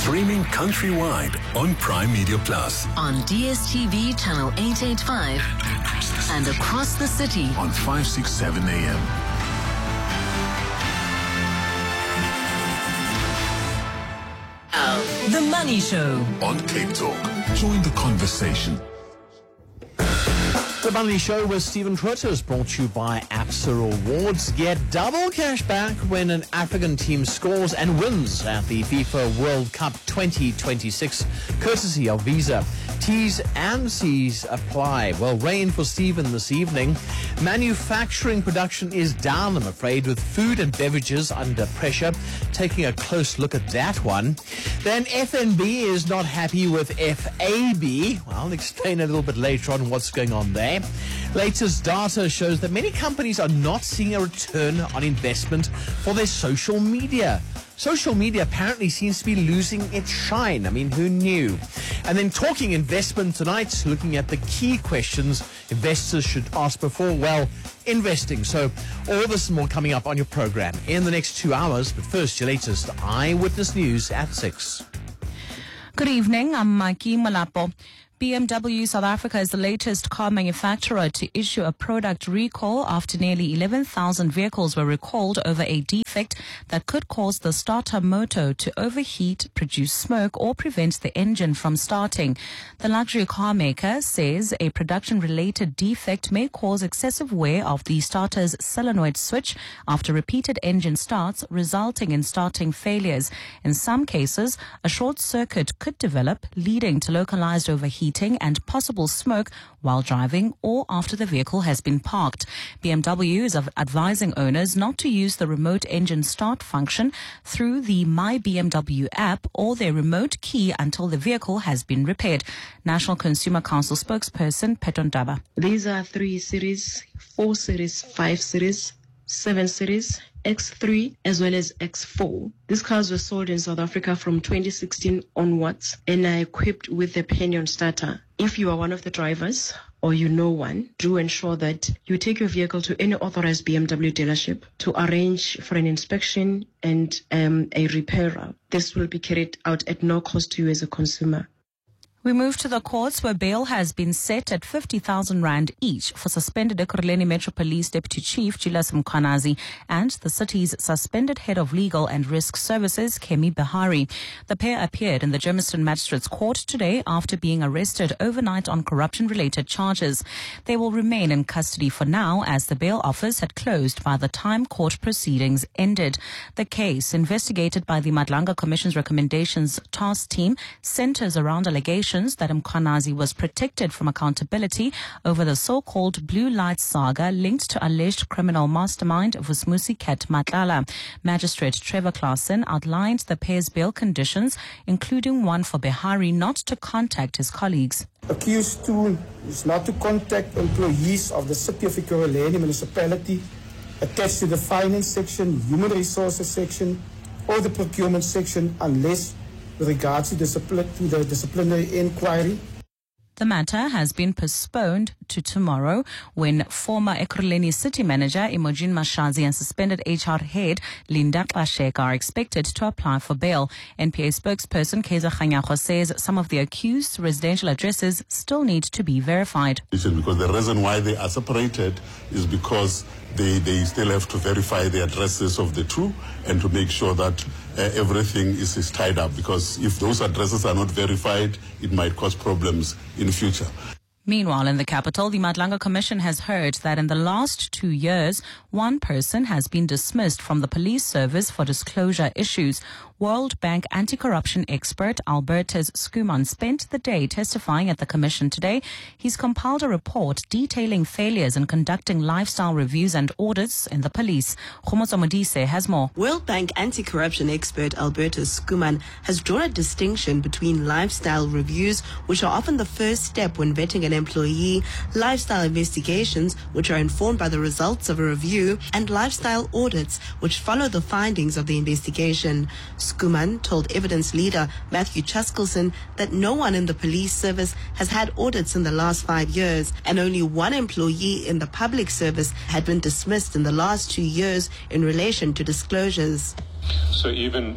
Streaming countrywide on Prime Media Plus. On DSTV channel 885 and across the city on 567 AM. The Money Show on Cape Talk. Join the conversation. The Money Show with Stephen Twitter is brought to you by ABSA Rewards. Get double cash back when an African team scores and wins at the FIFA World Cup 2026, courtesy of Visa. T's and C's apply. Well, rain for Stephen this evening. Manufacturing production is down, I'm afraid, with food and beverages under pressure. Taking a close look at that one. Then FNB is not happy with FAB. Well, I'll explain a little bit later on what's going on there. Latest data shows that many companies are not seeing a return on investment for their social media. Social media apparently seems to be losing its shine. I mean, who knew? And then talking investment tonight, looking at the key questions investors should ask before, well, investing. So all this and more coming up on your program in the next 2 hours. But first, your latest Eyewitness News at 6. Good evening. I'm Mikey Malapo. BMW South Africa is the latest car manufacturer to issue a product recall after nearly 11,000 vehicles were recalled over a defect that could cause the starter motor to overheat, produce smoke, or prevent the engine from starting. The luxury car maker says a production-related defect may cause excessive wear of the starter's solenoid switch after repeated engine starts, resulting in starting failures. In some cases, a short circuit could develop, leading to localized overheating and possible smoke while driving or after the vehicle has been parked. BMW is advising owners not to use the remote engine start function through the My BMW app or their remote key until the vehicle has been repaired. National Consumer Council spokesperson Peton Daba. These are 3 series, 4 series, 5 series, 7 series, X3 as well as X4. These cars were sold in South Africa from 2016 onwards and are equipped with a pinion starter. If you are one of the drivers or you know one, do ensure that you take your vehicle to any authorized BMW dealership to arrange for an inspection and a repairer. This will be carried out at no cost to you as a consumer. We move to the courts where bail has been set at 50,000 rand each for suspended Ekurhuleni Metro Police Deputy Chief Julius Mkhwanazi and the city's suspended Head of Legal and Risk Services, Kemi Behari. The pair appeared in the Germiston Magistrates Court today after being arrested overnight on corruption-related charges. They will remain in custody for now as the bail office had closed by the time court proceedings ended. The case, investigated by the Madlanga Commission's recommendations task team, centers around allegations that Mkhwanazi was protected from accountability over the so-called Blue Light saga linked to alleged criminal mastermind Vusmusi Ket Matlala. Magistrate Trevor Claassen outlined the pair's bail conditions, including one for Behari not to contact his colleagues. Accused 2 is not to contact employees of the City of Ekurhuleni municipality attached to the finance section, human resources section, or the procurement section unless with regards to the disciplinary inquiry. The matter has been postponed to tomorrow when former Ekurhuleni City Manager Imogen Mashazi and suspended HR head Linda Xasheka are expected to apply for bail. NPA spokesperson Keza Khanyago says some of the accused's residential addresses still need to be verified. Because the reason why they are separated is because they still have to verify the addresses of the two and to make sure that everything is tied up, because if those addresses are not verified, it might cause problems in the future. Meanwhile, in the capital, the Madlanga Commission has heard that in the last 2 years, one person has been dismissed from the police service for disclosure issues. World Bank anti-corruption expert Albertus Skuman spent the day testifying at the commission today. He's compiled a report detailing failures in conducting lifestyle reviews and audits in the police. Khomotso Modise has more. World Bank anti-corruption expert Albertus Skuman has drawn a distinction between lifestyle reviews, which are often the first step when vetting an employee, lifestyle investigations, which are informed by the results of a review, and lifestyle audits, which follow the findings of the investigation. Skuman told evidence leader Matthew Chaskelson that no one in the police service has had audits in the last 5 years, and only one employee in the public service had been dismissed in the last 2 years in relation to disclosures. So even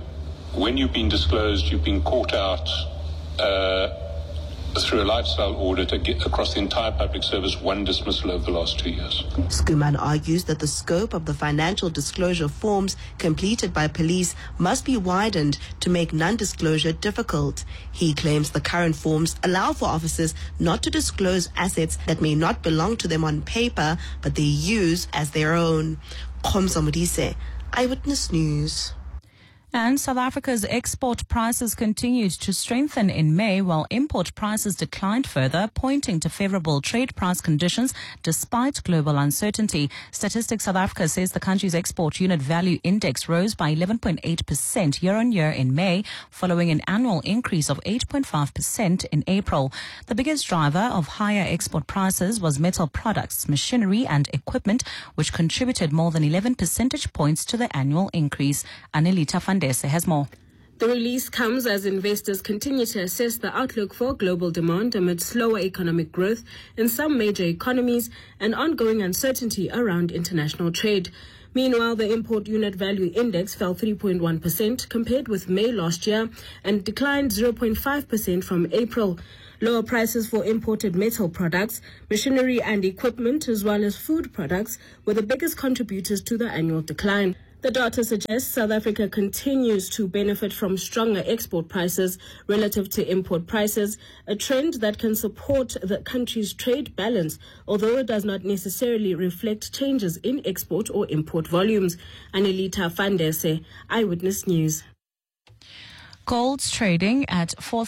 when you've been disclosed, you've been caught out through a lifestyle audit across the entire public service, one dismissal over the last 2 years. Schoeman argues that the scope of the financial disclosure forms completed by police must be widened to make non-disclosure difficult. He claims the current forms allow for officers not to disclose assets that may not belong to them on paper, but they use as their own. Khomsa Modise, Eyewitness News. And South Africa's export prices continued to strengthen in May, while import prices declined further, pointing to favorable trade price conditions despite global uncertainty. Statistics South Africa says the country's export unit value index rose by 11.8% year-on-year in May, following an annual increase of 8.5% in April. The biggest driver of higher export prices was metal products, machinery and equipment, which contributed more than 11 percentage points to the annual increase. Anelita Fandese has more. The release comes as investors continue to assess the outlook for global demand amid slower economic growth in some major economies and ongoing uncertainty around international trade. Meanwhile, the import unit value index fell 3.1% compared with May last year and declined 0.5% from April. Lower prices for imported metal products, machinery and equipment, as well as food products, were the biggest contributors to the annual decline. The data suggests South Africa continues to benefit from stronger export prices relative to import prices, a trend that can support the country's trade balance, although it does not necessarily reflect changes in export or import volumes. Anelita Fandese, Eyewitness News. Gold's trading at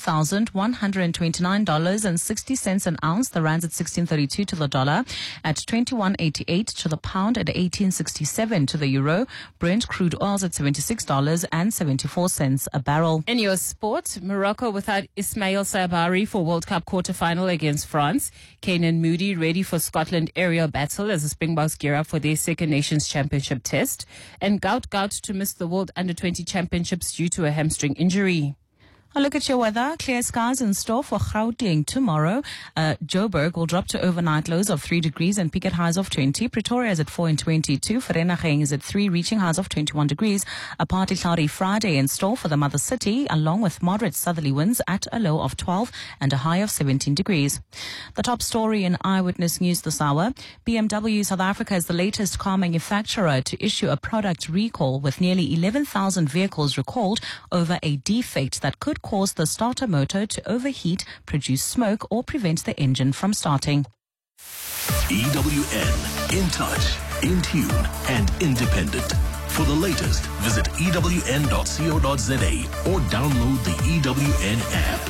$4,129.60 an ounce. The rand's at 16.32 to the dollar, at 21.88 to the pound, at 18.67 to the euro. Brent crude oil's at $76.74 a barrel. In your sport, Morocco without Ismail Sabari for World Cup quarter-final against France. Keenan Moody ready for Scotland area battle as the Springboks gear up for their Second Nations Championship test. And Gout to miss the World Under-20 Championships due to a hamstring injury. A look at your weather. Clear skies in store for Gauteng tomorrow. Joburg will drop to overnight lows of 3 degrees and peak at highs of 20. Pretoria is at 4 and 22. Vereeniging is at 3, reaching highs of 21 degrees. A partly cloudy Friday in store for the mother city, along with moderate southerly winds at a low of 12 and a high of 17 degrees. The top story in Eyewitness News this hour. BMW South Africa is the latest car manufacturer to issue a product recall, with nearly 11,000 vehicles recalled over a defect that could cause the starter motor to overheat, produce smoke, or prevent the engine from starting. EWN, in touch, in tune, and independent. For the latest, visit ewn.co.za or download the EWN app.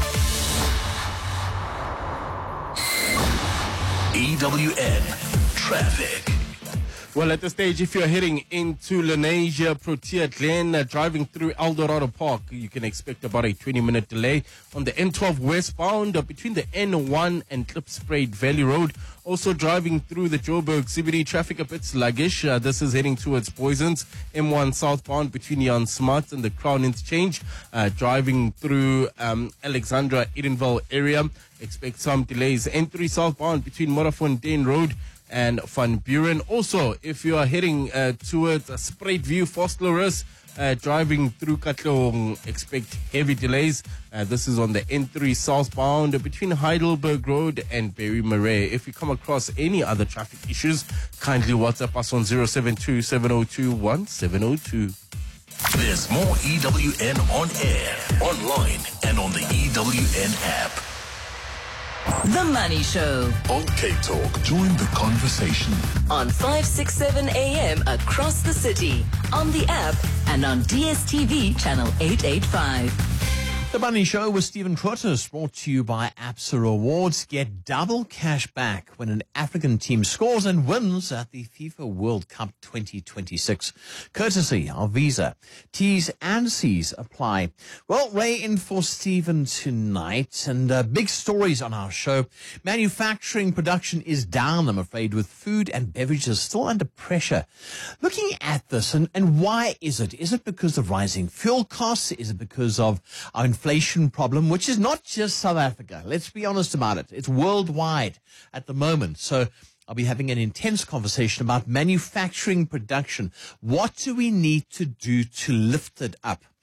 EWN Traffic. Well, at this stage, if you're heading into Lenasia, Protea Glen, driving through Eldorado Park, you can expect about a 20-minute delay on the N12 westbound between the N1 and Klipspruit Valley Road. Also driving through the Joburg CBD, traffic a bit sluggish. This is heading towards Poisons. M1 southbound between Jan Smart and the Crown Interchange. Driving through Alexandra Edenville area, expect some delays. N3 southbound between Morafontein Road and Van Buren. Also, if you are heading towards Spruit View, Vosloorus, driving through Katlehong, expect heavy delays. This is on the N3 southbound between Heidelberg Road and Berry Murray. If you come across any other traffic issues, kindly WhatsApp us on 072-702-1702. There's more EWN on air, online, and on the EWN app. The Money Show On K-Talk, join the conversation. on 567 AM across the city, on the app, and on DSTV channel 885. The Money Show with Stephen Trotters, brought to you by ABSA Rewards. Get double cash back when an African team scores and wins at the FIFA World Cup 2026. Courtesy of Visa. T's and C's apply. Well, Ray in for Stephen tonight, and big stories on our show. Manufacturing production is down, I'm afraid, with food and beverages still under pressure. Looking at this, and why is it? Is it because of rising fuel costs? Is it because of our inflation problem, which is not just South Africa? Let's be honest about it. It's worldwide at the moment. So I'll be having an intense conversation about manufacturing production. What do we need to do to lift it up?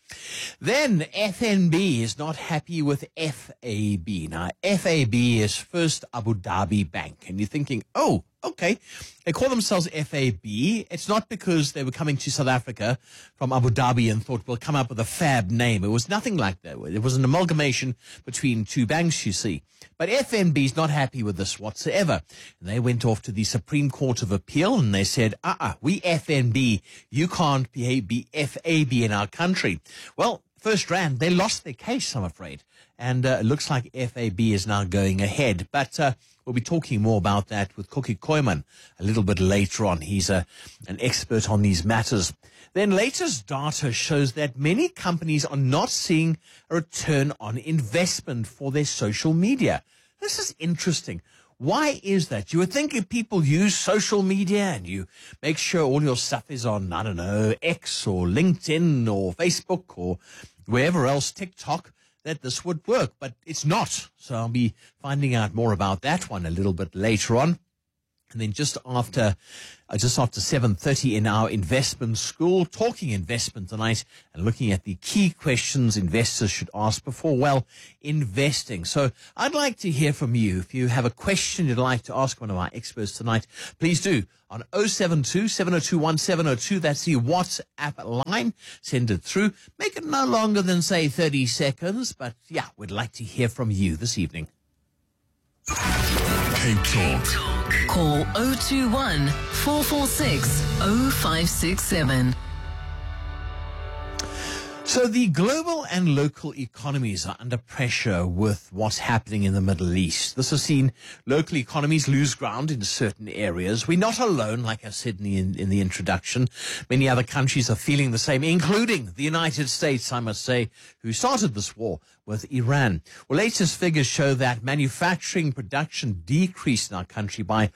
Then FNB is not happy with FAB. Now, FAB is First Abu Dhabi Bank. And you're thinking, oh, okay. They call themselves FAB. It's not because they were coming to South Africa from Abu Dhabi and thought we'll come up with a fab name. It was nothing like that. It was an amalgamation between two banks, you see. But FNB is not happy with this whatsoever. And they went off to the Supreme Court of Appeal and they said, we FNB, you can't be FAB in our country. Well, First Rand, they lost their case, I'm afraid. And it looks like FAB is now going ahead. But we'll be talking more about that with Koki Koiman a little bit later on. He's an expert on these matters. Then latest data shows that many companies are not seeing a return on investment for their social media. This is interesting. Why is that? You would think if people use social media and you make sure all your stuff is on, I don't know, X or LinkedIn or Facebook or wherever else, TikTok, that this would work, but it's not. So I'll be finding out more about that one a little bit later on. And then just after 7:30 in our investment school, talking investment tonight and looking at the key questions investors should ask before, investing. So I'd like to hear from you. If you have a question you'd like to ask one of our experts tonight, please do on 072-702-1702. That's the WhatsApp line. Send it through. Make it no longer than, say, 30 seconds. But, yeah, we'd like to hear from you this evening. Cape Talk. Call 021 446 0567. So the global and local economies are under pressure with what's happening in the Middle East. This has seen local economies lose ground in certain areas. We're not alone, like I said in the introduction. Many other countries are feeling the same, including the United States, I must say, who started this war with Iran. Well, latest figures show that manufacturing production decreased in our country by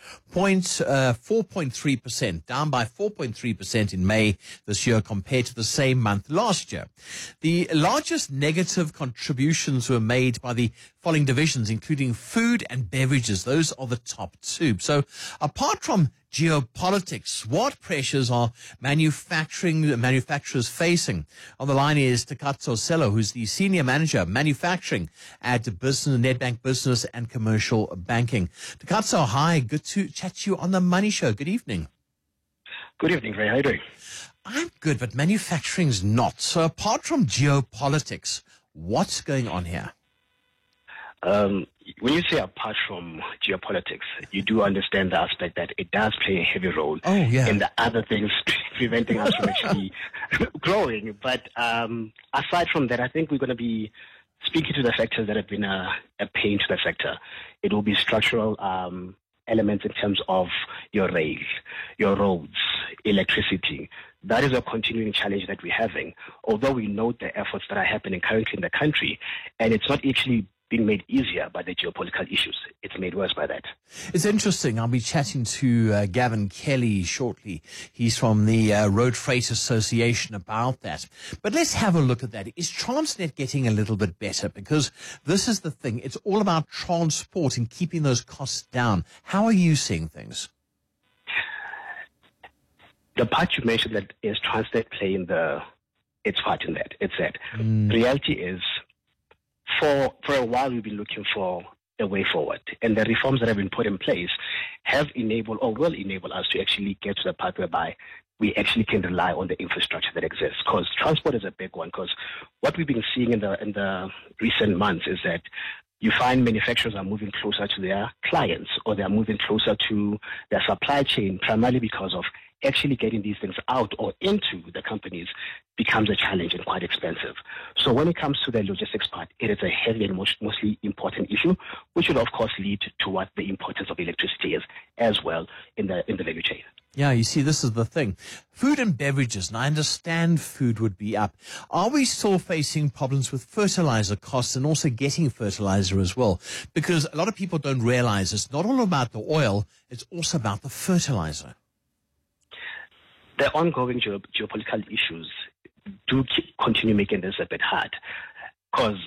4.3%, down by 4.3% in May this year compared to the same month last year. The largest negative contributions were made by the following divisions, including food and beverages. Those are the top two. So apart from geopolitics, what pressures are manufacturers facing? On the line is Takatso Sello, who's the Senior Manager Manufacturing at Nedbank Business and Commercial Banking. Takatso, hi. Good to chat to you on The Money Show. Good evening. Good evening, Ray. How are you doing? I'm good, but manufacturing's not. So apart from geopolitics, what's going on here? When you say apart from geopolitics, you do understand the aspect that it does play a heavy role in the other things preventing us from actually growing. But aside from that, I think we're going to be speaking to the factors that have been a pain to the sector. It will be structural elements in terms of your rail, your roads, electricity. That is a continuing challenge that we're having. Although we note the efforts that are happening currently in the country, and it's not actually being made easier by the geopolitical issues. It's made worse by that. It's interesting. I'll be chatting to Gavin Kelly shortly. He's from the Road Freight Association about that. But let's have a look at that. Is Transnet getting a little bit better? Because this is the thing. It's all about transport and keeping those costs down. How are you seeing things? The part you mentioned that is Transnet playing its part in that. It's that. The reality is, for a while we've been looking for a way forward, and the reforms that have been put in place have enabled or will enable us to actually get to the part whereby we actually can rely on the infrastructure that exists. Because transport is a big one. Because what we've been seeing in the recent months is that you find manufacturers are moving closer to their clients, or they are moving closer to their supply chain, primarily because of actually getting these things out or into the companies becomes a challenge and quite expensive. So when it comes to the logistics part, it is a heavy and mostly important issue, which will of course lead to what the importance of electricity is as well in the value chain. Yeah, you see, this is the thing. Food and beverages, and I understand food would be up. Are we still facing problems with fertilizer costs and also getting fertilizer as well? Because a lot of people don't realize it's not all about the oil, it's also about the fertilizer. The ongoing geopolitical issues do continue making this a bit hard, because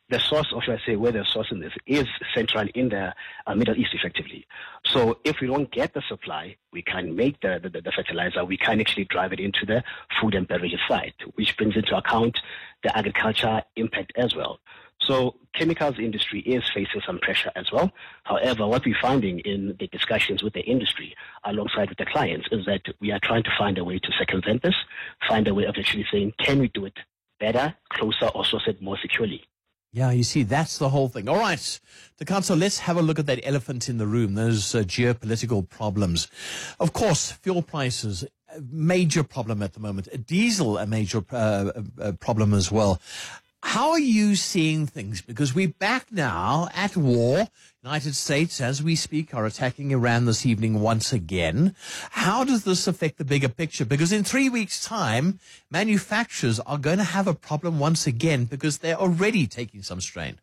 the source, or should I say, where the source in this is central in the Middle East, effectively. So if we don't get the supply, we can't make the fertilizer. We can't actually drive it into the food and beverage side, which brings into account the agriculture impact as well. So chemicals industry is facing some pressure as well. However, what we're finding in the discussions with the industry alongside with the clients is that we are trying to find a way to circumvent this, find a way of actually saying, can we do it better, closer, or source it more securely? Yeah, you see, that's the whole thing. All right, Takatso, let's have a look at that elephant in the room, those geopolitical problems. Of course, fuel prices, a major problem at the moment. Diesel, a major problem as well. How are you seeing things? Because we're back now at war. United States, as we speak, are attacking Iran this evening once again. How does this affect the bigger picture? Because in 3 weeks' time, manufacturers are going to have a problem once again because they're already taking some strain.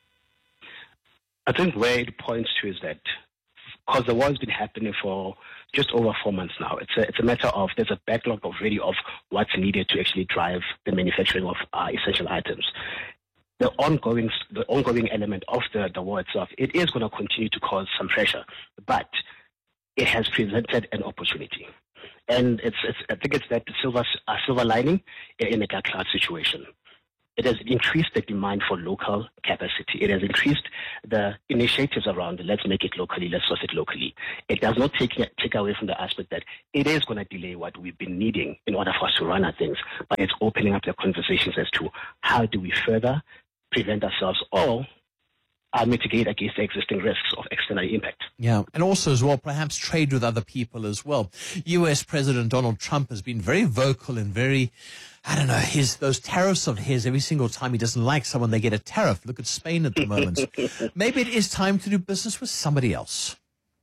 I think where it points to is that because the war has been happening for just over 4 months now, it's a matter of there's a backlog already of what's needed to actually drive the manufacturing of essential items. The ongoing element of the war itself, it is going to continue to cause some pressure, but it has presented an opportunity. And I think it's that silver lining in a dark cloud situation. It has increased the demand for local capacity. It has increased the initiatives around let's make it locally, let's source it locally. It does not take away from the aspect that it is going to delay what we've been needing in order for us to run our things, but it's opening up the conversations as to how do we further prevent ourselves or mitigate against the existing risks of external impact. Yeah, and also as well, perhaps trade with other people as well. U.S. President Donald Trump has been very vocal and very, those tariffs of his, every single time he doesn't like someone, they get a tariff. Look at Spain at the moment. Maybe it is time to do business with somebody else.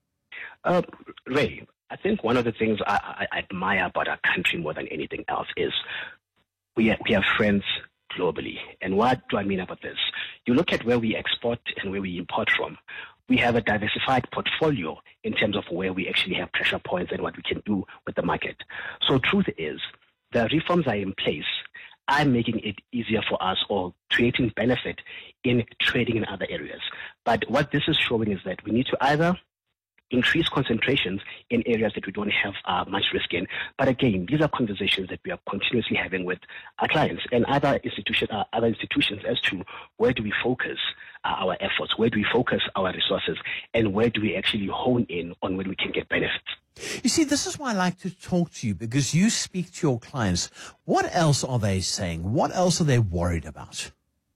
Ray, I think one of the things I admire about our country more than anything else is we have friends globally. And what do I mean about this? You look at where we export and where we import from. We have a diversified portfolio in terms of where we actually have pressure points and what we can do with the market. So truth is, the reforms are in place are making it easier for us or creating benefit in trading in other areas. But what this is showing is that we need to either increase concentrations in areas that we don't have much risk in. But again, these are conversations that we are continuously having with our clients and other institutions as to where do we focus our efforts, where do we focus our resources, and where do we actually hone in on where we can get benefits. You see, this is why I like to talk to you, because you speak to your clients. What else are they saying? What else are they worried about?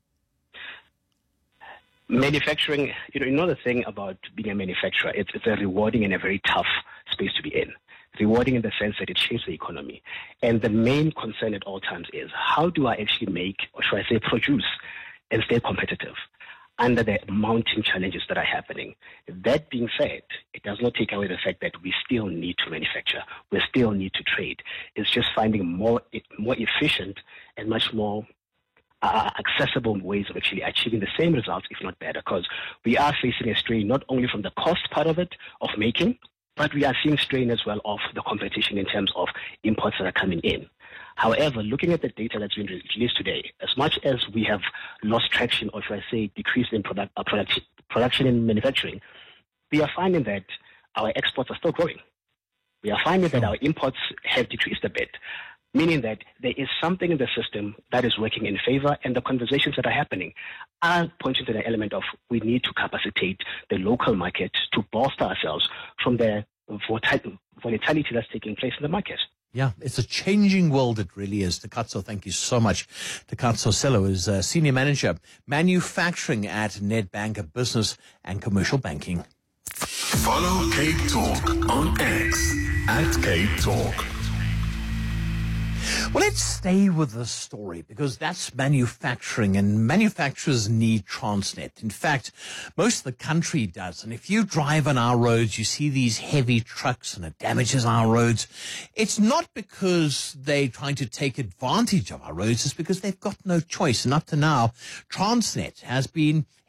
Manufacturing, you know the thing about being a manufacturer, it's a rewarding and a very tough space to be in. Rewarding in the sense that it shapes the economy. And the main concern at all times is how do I actually make, or should I say produce, and stay competitive under the mounting challenges that are happening. That being said, it does not take away the fact that we still need to manufacture. We still need to trade. It's just finding more efficient and much more accessible ways of actually achieving the same results, if not better, because we are facing a strain not only from the cost part of it, of making, but we are seeing strain as well of the competition in terms of imports that are coming in. However, looking at the data that's been released today, as much as we have lost traction, or should I say decreased in production and manufacturing, we are finding that our exports are still growing. We are finding that our imports have decreased a bit, meaning that there is something in the system that is working in favor, and the conversations that are happening are pointing to the element of we need to capacitate the local market to bolster ourselves from the volatility that's taking place in the market. Yeah, it's a changing world, it really is. Takatso, thank you so much. Takatso Sello is Senior Manager, Manufacturing at Nedbank Business and Commercial Banking. Follow Cape Talk on X at Cape Talk. Well, let's stay with this story because that's manufacturing, and manufacturers need Transnet. In fact, most of the country does. And if you drive on our roads, you see these heavy trucks and it damages our roads. It's not because they're trying to take advantage of our roads. It's because they've got no choice. And up to now, Transnet has been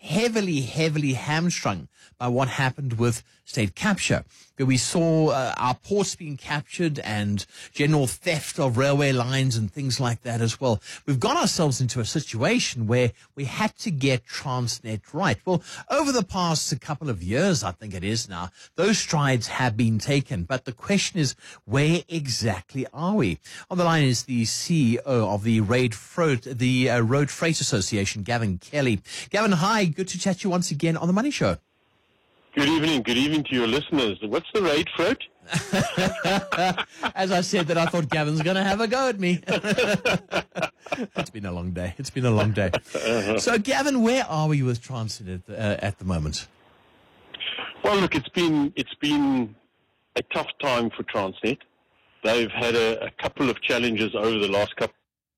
heavily hamstrung by what happened with state capture, where we saw our ports being captured and general theft of railway lines and things like that as well. We've got ourselves into a situation where we had to get Transnet right. Well, over the past couple of years, I think it is now, those strides have been taken. But the question is, where exactly are we? On the line is the CEO of the Road Freight Association, Gavin Kelly. Gavin, hi. Good to chat to you once again on The Money Show. Good evening. Good evening to your listeners. What's the Road Freight? As I said that, I thought Gavin's going to have a go at me. It's been a long day. So, Gavin, where are we with Transnet at the moment? Well, look, it's been a tough time for Transnet. They've had a couple of challenges over the last couple,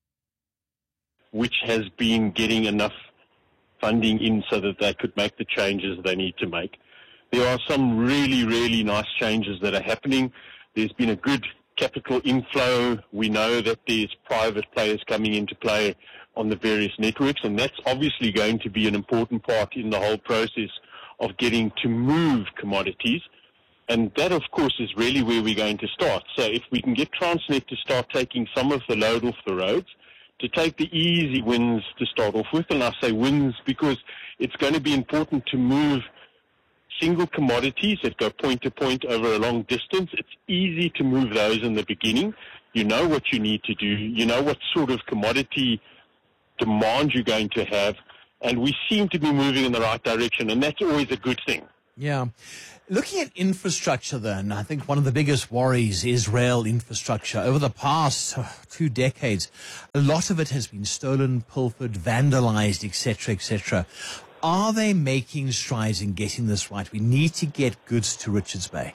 which has been getting enough funding in so that they could make the changes they need to make. There are some really, really nice changes that are happening. There's been a good capital inflow. We know that there's private players coming into play on the various networks, and that's obviously going to be an important part in the whole process of getting to move commodities. And that, of course, is really where we're going to start. So if we can get Transnet to start taking some of the load off the roads, to take the easy wins to start off with, and I say wins because it's going to be important to move single commodities that go point to point over a long distance. It's easy to move those in the beginning. You know what you need to do. You know what sort of commodity demand you're going to have, and we seem to be moving in the right direction, and that's always a good thing. Yeah. Looking at infrastructure then, I think one of the biggest worries is rail infrastructure. Over the past 2 decades, a lot of it has been stolen, pilfered, vandalized, etc., etc. Are they making strides in getting this right? We need to get goods to Richards Bay.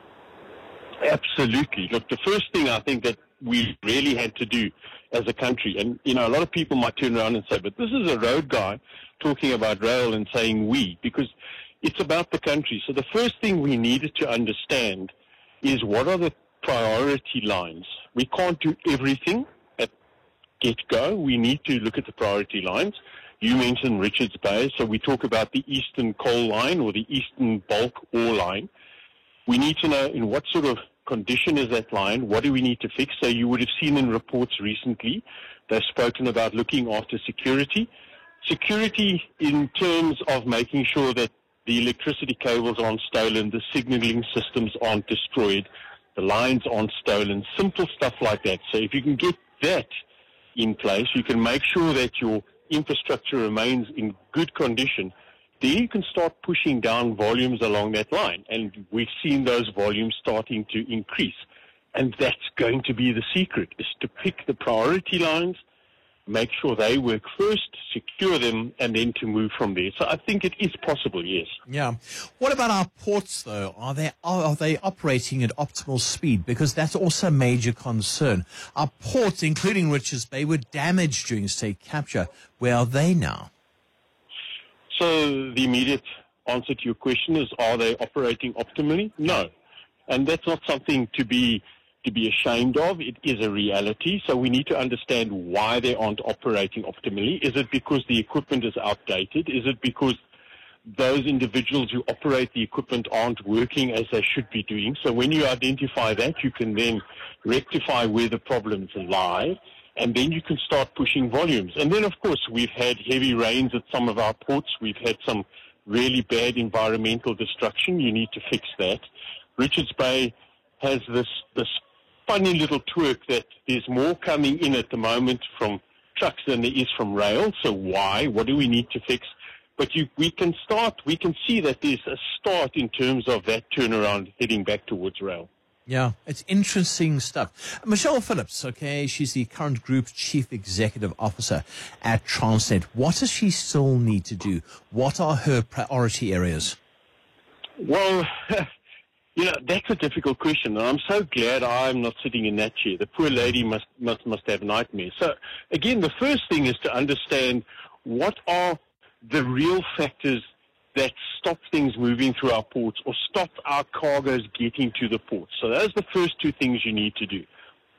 Absolutely. Look, the first thing I think that we really had to do as a country, and, you know, a lot of people might turn around and say, but this is a road guy talking about rail and saying we, because it's about the country. So the first thing we needed to understand is what are the priority lines. We can't do everything at get-go. We need to look at the priority lines. You mentioned Richards Bay, so we talk about the Eastern Coal Line or the Eastern Bulk Ore Line. We need to know in what sort of condition is that line, what do we need to fix. So you would have seen in reports recently, they've spoken about looking after security. Security in terms of making sure that the electricity cables aren't stolen, the signaling systems aren't destroyed, the lines aren't stolen, simple stuff like that. So if you can get that in place, you can make sure that your infrastructure remains in good condition, then you can start pushing down volumes along that line. And we've seen those volumes starting to increase. And that's going to be the secret, is to pick the priority lines, make sure they work first, secure them, and then to move from there. So I think it is possible, yes. Yeah. What about our ports, though? Are they operating at optimal speed? Because that's also a major concern. Our ports, including Richards Bay, were damaged during state capture. Where are they now? So the immediate answer to your question is, are they operating optimally? No. And that's not something to be ashamed of. It is a reality. So we need to understand why they aren't operating optimally. Is it because the equipment is outdated? Is it because those individuals who operate the equipment aren't working as they should be doing? So when you identify that, you can then rectify where the problems lie, and then you can start pushing volumes. And then, of course, we've had heavy rains at some of our ports. We've had some really bad environmental destruction. You need to fix that. Richards Bay has this funny little twerk that there's more coming in at the moment from trucks than there is from rail. So why? What do we need to fix? But we can see that there's a start in terms of that turnaround heading back towards rail. Yeah, it's interesting stuff. Michelle Phillips, okay, she's the current Group Chief Executive Officer at Transnet. What does she still need to do? What are her priority areas? Well, you know, that's a difficult question, and I'm so glad I'm not sitting in that chair. The poor lady must have nightmares. So, again, the first thing is to understand what are the real factors that stop things moving through our ports or stop our cargoes getting to the ports. So those are the first two things you need to do.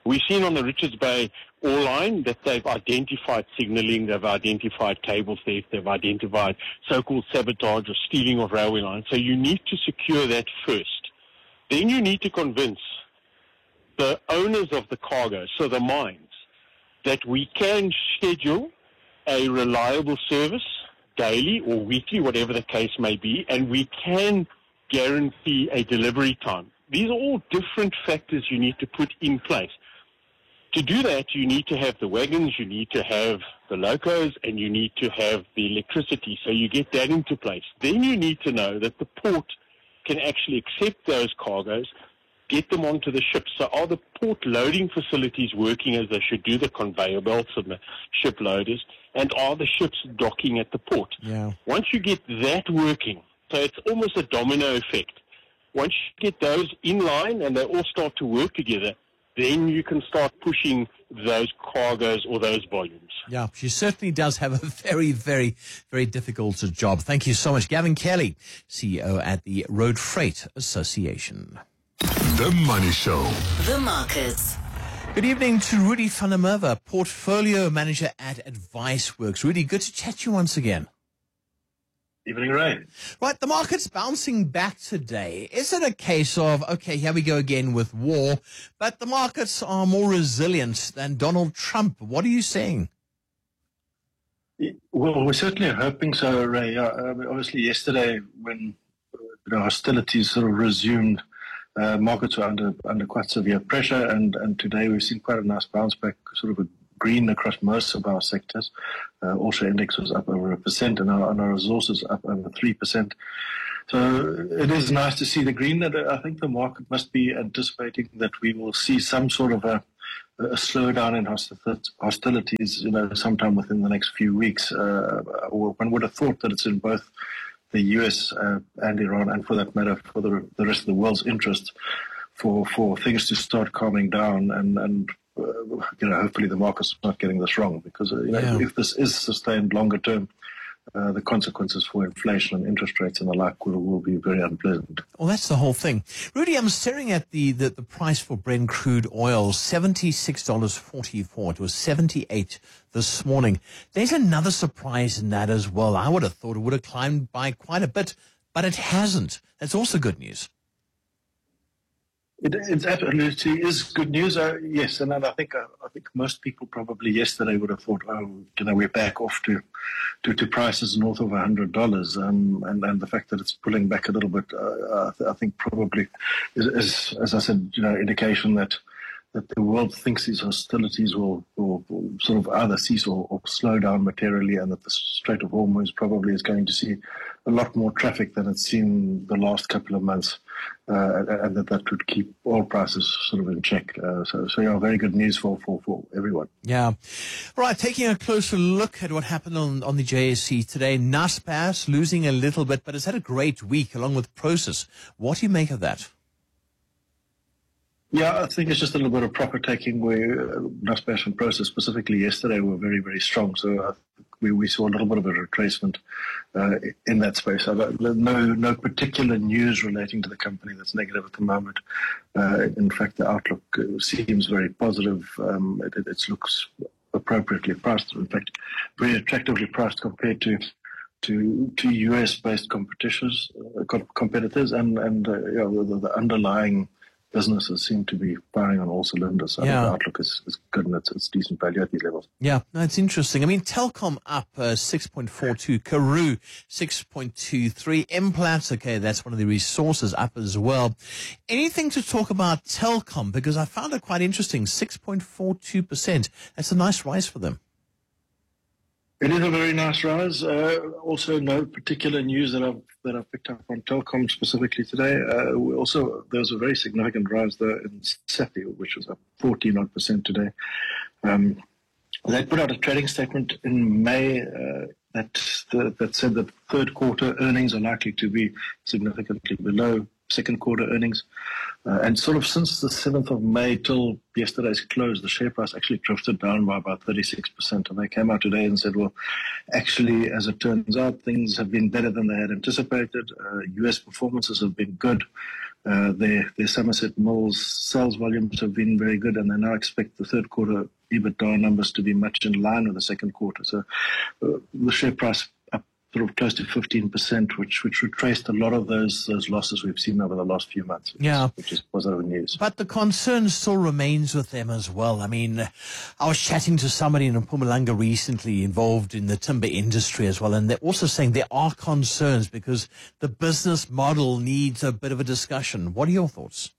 We've seen on the Richards Bay Ore Line that they've identified signaling, they've identified cable theft, they've identified so-called sabotage or stealing of railway lines. So you need to secure that first. Then you need to convince the owners of the cargo, so the mines, that we can schedule a reliable service daily or weekly, whatever the case may be, and we can guarantee a delivery time. These are all different factors you need to put in place. To do that, you need to have the wagons, you need to have the locos, and you need to have the electricity. So you get that into place. Then you need to know that the port can actually accept those cargoes, get them onto the ships. So are the port loading facilities working as they should do, the conveyor belts and the ship loaders, and are the ships docking at the port? Yeah. Once you get that working, so it's almost a domino effect. Once you get those in line and they all start to work together, then you can start pushing those cargoes or those volumes. Yeah, she certainly does have a very, very, very difficult job. Thank you so much. Gavin Kelly, CEO at the Road Freight Association. The Money Show. The markets. Good evening to Rudy van der Merwe, Portfolio Manager at AdviceWorks. Rudy, good to chat to you once again. Evening, Ray. Right, the market's bouncing back today. Is it a case of, okay, here we go again with war, but the markets are more resilient than Donald Trump? What are you saying? Well, we're certainly hoping so, Ray. Obviously, yesterday when hostilities sort of resumed, markets were under quite severe pressure, and today we've seen quite a nice bounce back, sort of a green across most of our sectors. Also, index was up over 1%, and our resources up over 3%. So it is nice to see the green. That I think the market must be anticipating that we will see some sort of a slowdown in hostilities, sometime within the next few weeks. Or one would have thought that it's in both the US and Iran, and for that matter, for the rest of the world's interest, for things to start calming down and hopefully the market's not getting this wrong, because if this is sustained longer term, the consequences for inflation and interest rates and the like will be very unpleasant. Well, that's the whole thing. Rudy, I'm staring at the price for Brent crude oil, $76.44. It was 78 this morning. There's another surprise in that as well. I would have thought it would have climbed by quite a bit, but it hasn't. That's also good news. It absolutely is good news. Yes, and I think most people probably yesterday would have thought, we're back off to prices north of $100, and the fact that it's pulling back a little bit, I think probably is, as I said, indication that the world thinks these hostilities will sort of either cease or slow down materially, and that the Strait of Hormuz probably is going to see a lot more traffic than it's seen the last couple of months, and that would keep oil prices sort of in check. So very good news for everyone. Yeah. Right, taking a closer look at what happened on the JSE today. Naspers losing a little bit, but it's had a great week along with Prosus. What do you make of that? Yeah, I think it's just a little bit of profit taking where Naspers and Prosus specifically yesterday were very, very strong. So we saw a little bit of a retracement in that space. No particular news relating to the company that's negative at the moment. In fact, the outlook seems very positive. It looks appropriately priced. In fact, very attractively priced compared to US-based competitors, and the underlying businesses seem to be firing on all cylinders. So I think the outlook is good, and it's decent value at these levels. Yeah, that's interesting. I mean, Telkom up 6.42, Karoo 6.23, Implats, okay, that's one of the resources up as well. Anything to talk about Telkom? Because I found it quite interesting, 6.42%. That's a nice rise for them. It is a very nice rise. Also, no particular news that I've picked up on Telkom specifically today. Also, there was a very significant rise there in Sappi, which was up 14% today. They put out a trading statement in May that said that third quarter earnings are likely to be significantly below second quarter earnings. And sort of since the 7th of May till yesterday's close, the share price actually drifted down by about 36%. And they came out today and said, well, actually, as it turns out, things have been better than they had anticipated. U.S. performances have been good. Their Somerset Mills sales volumes have been very good, and they now expect the third quarter EBITDA numbers to be much in line with the second quarter. So the share price up sort of close to 15%, which retraced a lot of those losses we've seen over the last few months, which is positive news. But the concern still remains with them as well. I mean, I was chatting to somebody in Mpumalanga recently involved in the timber industry as well, and they're also saying there are concerns because the business model needs a bit of a discussion. What are your thoughts?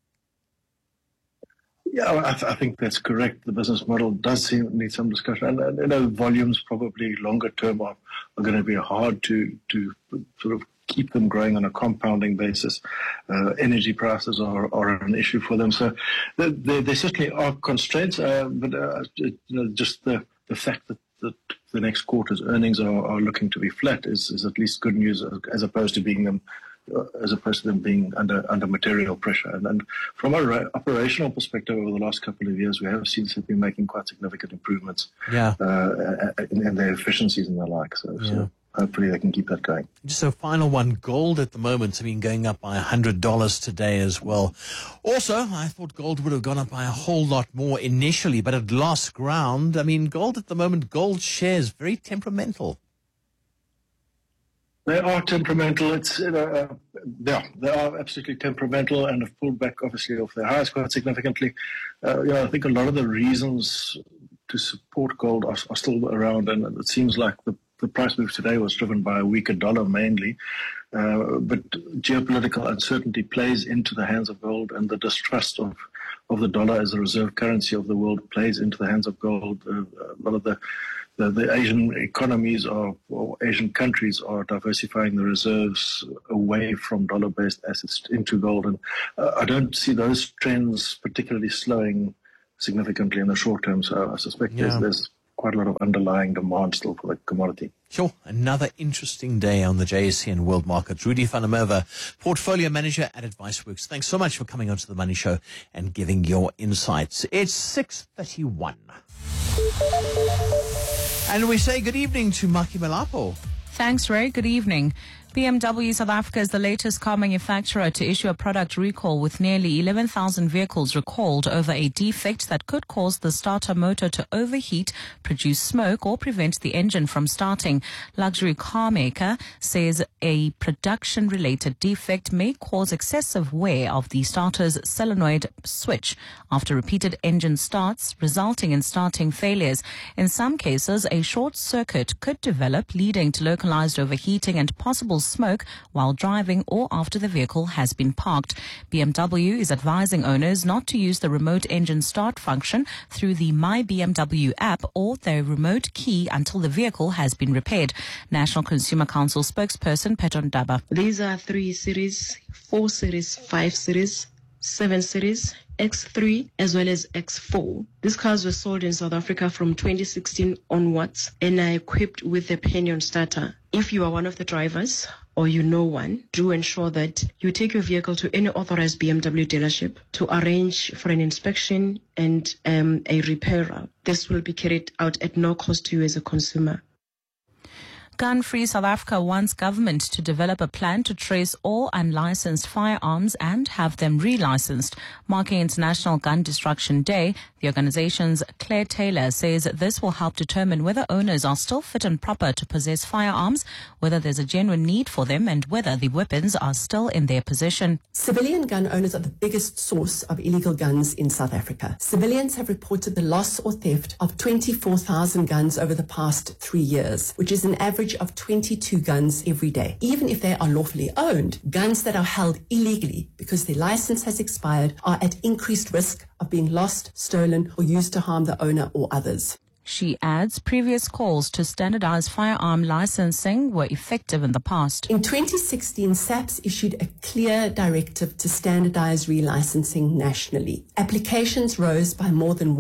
Yeah, I think that's correct. The business model does need some discussion. And volumes probably longer term are going to be hard to sort of keep them growing on a compounding basis. Energy prices are an issue for them. So there certainly are constraints, but just the fact that the next quarter's earnings are looking to be flat is at least good news, as opposed to them being under material pressure. And from an operational perspective, over the last couple of years, we have seen them making quite significant improvements in their efficiencies and the like. So hopefully they can keep that going. Just a final one, gold at the moment, I mean, going up by $100 today as well. Also, I thought gold would have gone up by a whole lot more initially, but it lost ground. I mean, gold at the moment, gold shares, very temperamental. They are temperamental. They are absolutely temperamental and have pulled back, obviously, off their highs quite significantly. I think a lot of the reasons to support gold are still around, and it seems like the price move today was driven by a weaker dollar mainly. But geopolitical uncertainty plays into the hands of gold, and the distrust of the dollar as a reserve currency of the world plays into the hands of gold. A lot of the Asian economies or Asian countries are diversifying the reserves away from dollar-based assets into gold. And I don't see those trends particularly slowing significantly in the short term. So I suspect there's quite a lot of underlying demand still for the commodity. Sure. Another interesting day on the JSE and world markets. Rudy van der Merwe, Portfolio Manager at AdviceWorks. Thanks so much for coming onto the Money Show and giving your insights. It's 6:31. And we say good evening to Maki Malapo. Thanks, Ray. Good evening. BMW South Africa is the latest car manufacturer to issue a product recall, with nearly 11,000 vehicles recalled over a defect that could cause the starter motor to overheat, produce smoke, or prevent the engine from starting. Luxury car maker says a production-related defect may cause excessive wear of the starter's solenoid switch after repeated engine starts, resulting in starting failures. In some cases, a short circuit could develop, leading to localized overheating and possible smoke while driving or after the vehicle has been parked. BMW is advising owners not to use the remote engine start function through the My BMW app or their remote key until the vehicle has been repaired. National Consumer Council spokesperson Petron Daba. These are 3 Series, 4 Series, 5 Series, 7 Series, X3 as well as X4. These cars were sold in South Africa from 2016 onwards and are equipped with a pinion starter. If you are one of the drivers or you know one, do ensure that you take your vehicle to any authorized BMW dealership to arrange for an inspection and a repairer. This will be carried out at no cost to you as a consumer. Gun-Free South Africa wants government to develop a plan to trace all unlicensed firearms and have them relicensed. Marking International Gun Destruction Day, the organization's Claire Taylor says this will help determine whether owners are still fit and proper to possess firearms, whether there's a genuine need for them, and whether the weapons are still in their possession. Civilian gun owners are the biggest source of illegal guns in South Africa. Civilians have reported the loss or theft of 24,000 guns over the past 3 years, which is an average of 22 guns every day. Even if they are lawfully owned, guns that are held illegally because their license has expired are at increased risk of being lost, stolen, or used to harm the owner or others. She adds previous calls to standardize firearm licensing were effective in the past. In 2016, SAPS issued a clear directive to standardize relicensing nationally. Applications rose by more than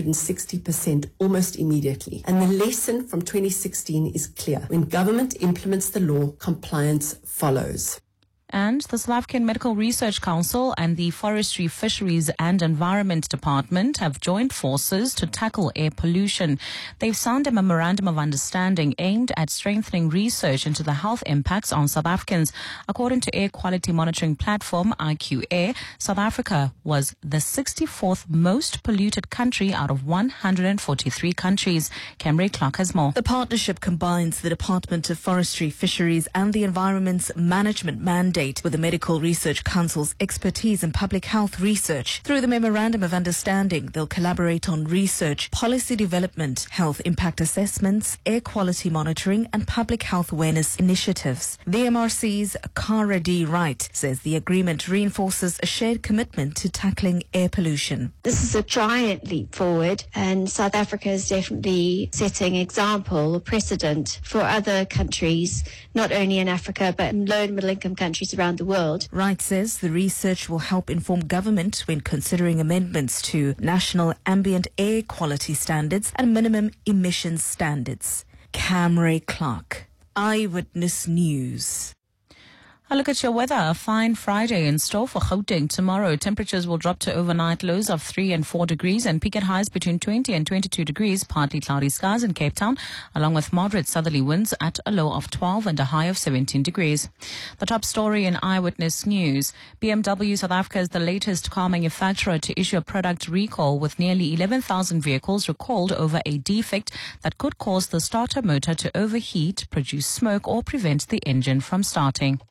160% almost immediately. And the lesson from 2016 is clear. When government implements the law, compliance follows. And the South African Medical Research Council and the Forestry, Fisheries and Environment Department have joined forces to tackle air pollution. They've signed a memorandum of understanding aimed at strengthening research into the health impacts on South Africans. According to air quality monitoring platform IQ Air, South Africa was the 64th most polluted country out of 143 countries. Camry Clark has more. The partnership combines the Department of Forestry, Fisheries and the Environment's management mandate with the Medical Research Council's expertise in public health research. Through the Memorandum of Understanding, they'll collaborate on research, policy development, health impact assessments, air quality monitoring and public health awareness initiatives. The MRC's Cara D. Wright says the agreement reinforces a shared commitment to tackling air pollution. This is a giant leap forward, and South Africa is definitely setting example or precedent for other countries, not only in Africa but in low and middle income countries around the world. Wright says the research will help inform government when considering amendments to national ambient air quality standards and minimum emissions standards. Camry Clark, Eyewitness News. A look at your weather. A fine Friday in store for Gauteng tomorrow. Temperatures will drop to overnight lows of 3 and 4 degrees and peak at highs between 20 and 22 degrees. Partly cloudy skies in Cape Town, along with moderate southerly winds at a low of 12 and a high of 17 degrees. The top story in Eyewitness News. BMW South Africa is the latest car manufacturer to issue a product recall, with nearly 11,000 vehicles recalled over a defect that could cause the starter motor to overheat, produce smoke or prevent the engine from starting.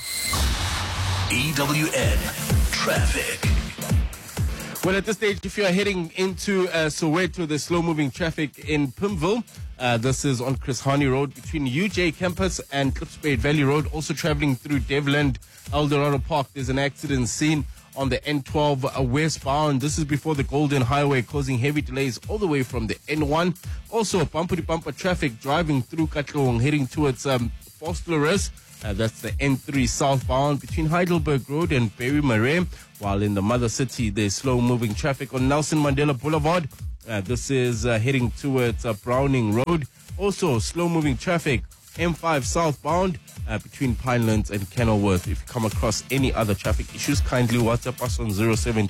EWN Traffic. Well, at this stage, if you are heading into Soweto, the slow-moving traffic in Pimville, this is on Chris Hani Road between UJ Campus and Klipspruit Valley Road. Also traveling through Devland, Eldorado Park, there's an accident scene on the N12 westbound. This is before the Golden Highway, causing heavy delays all the way from the N1. Also, bumper-to-bumper traffic driving through Katlehong, heading towards Vosloorus. That's the N3 southbound between Heidelberg Road and Berry Marais. While in the mother city, there's slow-moving traffic on Nelson Mandela Boulevard. This is heading towards Browning Road. Also, slow-moving traffic, M5 southbound between Pinelands and Kenilworth. If you come across any other traffic issues, kindly WhatsApp us on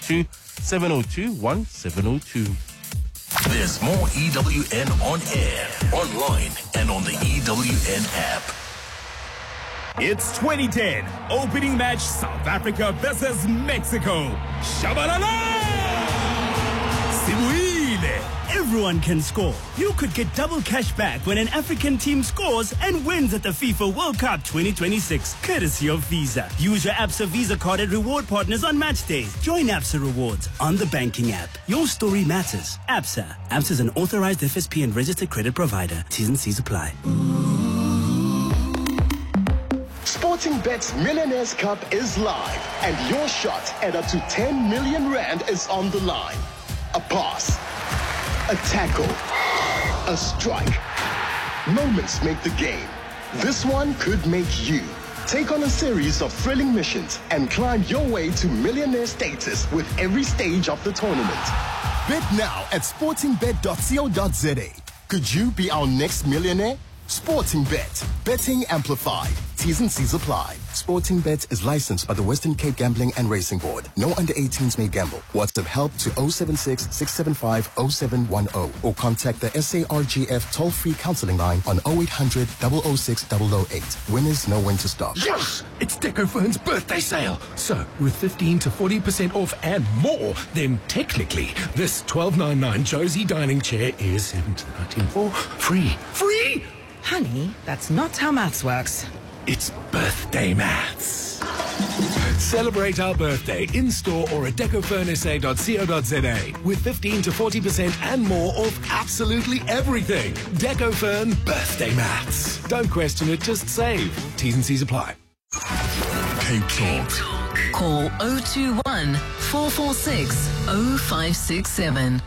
072-702-1702. There's more EWN on air, online, and on the EWN app. It's 2010, opening match South Africa versus Mexico. Shabalala! Sibuile! Everyone can score. You could get double cash back when an African team scores and wins at the FIFA World Cup 2026, courtesy of Visa. Use your ABSA Visa card at reward partners on match days. Join ABSA Rewards on the banking app. Your story matters. ABSA. ABSA is an authorized FSP and registered credit provider. T's and C's apply. Sportingbet's Millionaires Cup is live, and your shot at up to 10 million rand is on the line. A pass, a tackle, a strike. Moments make the game. This one could make you. Take on a series of thrilling missions and climb your way to millionaire status with every stage of the tournament. Bet now at sportingbet.co.za. Could you be our next millionaire? Sportingbet. Betting amplified. T's and C's apply. Sportingbet is licensed by the Western Cape Gambling and Racing Board. No under 18s may gamble. WhatsApp help to 076-675-0710 or contact the SARGF toll-free counseling line on 0800 006 008. Winners know when to stop. Yes! It's Decofern's birthday sale. So, with 15 to 40% off and more, then technically, this $12.99 Josie dining chair is 17.94 free. Free! Honey, that's not how maths works. It's birthday maths. Celebrate our birthday in-store or at decofurnsa.co.za with 15 to 40% and more off absolutely everything. Decofern birthday maths. Don't question it, just save. T's and C's apply. Cape Talk. Call 021 446 0567.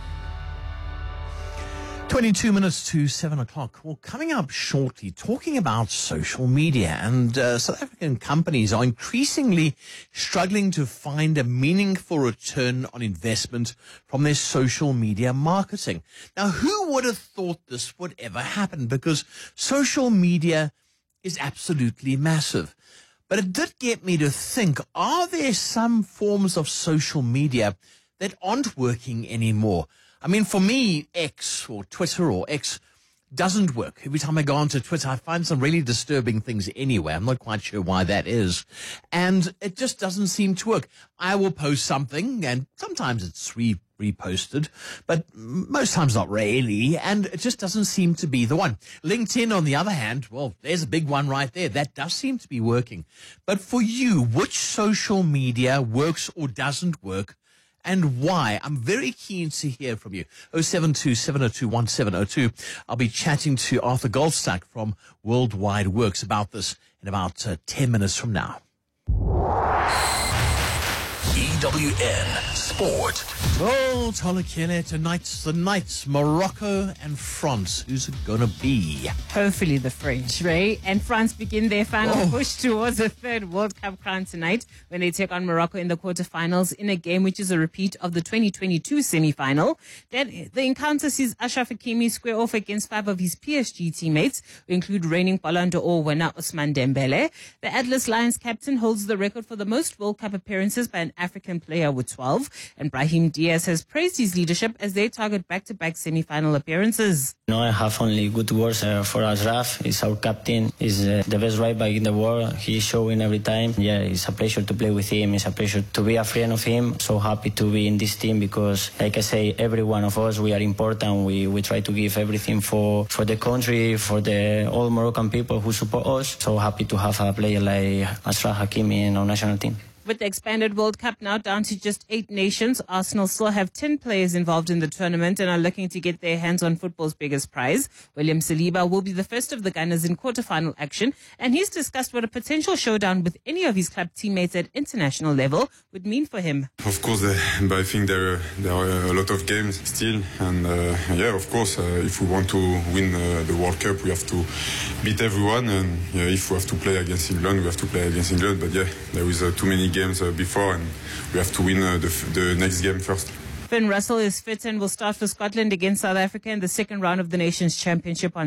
22 minutes to 7 o'clock. Well, coming up shortly, talking about social media, and South African companies are increasingly struggling to find a meaningful return on investment from their social media marketing. Now, who would have thought this would ever happen? Because social media is absolutely massive. But it did get me to think, are there some forms of social media that aren't working anymore? I mean, for me, X or Twitter or X doesn't work. Every time I go onto Twitter, I find some really disturbing things anyway. I'm not quite sure why that is. And it just doesn't seem to work. I will post something, and sometimes it's reposted, but most times not really, and it just doesn't seem to be the one. LinkedIn, on the other hand, well, there's a big one right there. That does seem to be working. But for you, which social media works or doesn't work, and why? I'm very keen to hear from you. 072-702-1702. I'll be chatting to Arthur Goldstack from Worldwide Works about this in about 10 minutes from now. EWN Sport. Oh, Tolokele, tonight's the nights. Morocco and France. Who's it going to be? Hopefully the French, right? And France begin their final push towards a third World Cup crown tonight when they take on Morocco in the quarterfinals in a game which is a repeat of the 2022 semi-final. Then the encounter sees Achraf Hakimi square off against 5 of his PSG teammates, who include reigning Ballon d'Or winner Ousmane Dembele. The Atlas Lions captain holds the record for the most World Cup appearances by an African player with 12, and Brahim Diaz has praised his leadership as they target back-to-back semi-final appearances. I have only good words for Achraf. He's our captain. He's the best right back in the world. He's showing every time. Yeah, it's a pleasure to play with him. It's a pleasure to be a friend of him. So happy to be in this team because, like I say, every one of us, we are important. We try to give everything for the country, for the all Moroccan people who support us. So happy to have a player like Achraf Hakimi in our national team. With the expanded World Cup now down to just 8 nations, Arsenal still have 10 players involved in the tournament and are looking to get their hands on football's biggest prize. William Saliba will be the first of the Gunners in quarterfinal action, and he's discussed what a potential showdown with any of his club teammates at international level would mean for him. Of course, but I think there are a lot of games still, and of course, if we want to win the World Cup, we have to beat everyone, and if we have to play against England, we have to play against England, but there is too many games before, and we have to win the next game first. Finn Russell is fit and will start for Scotland against South Africa in the second round of the Nations Championship on